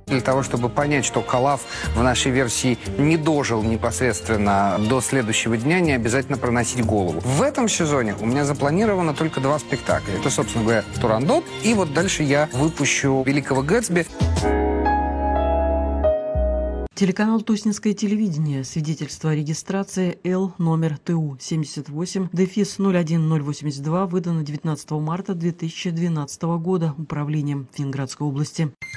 Для того, чтобы понять, что Калав в нашей версии не дожил непосредственно до следующего дня, не обязательно проносить голову. В этом сезоне у меня запланировано только 2 спектакля. Это, собственно говоря, «Турандот», и вот дальше я выпущу «Великого Гэтсби». Телеканал «Тоснинское телевидение». Свидетельство о регистрации Л номер ТУ 78-01082 выдано 19 марта 2012 года Управлением Ленинградской области.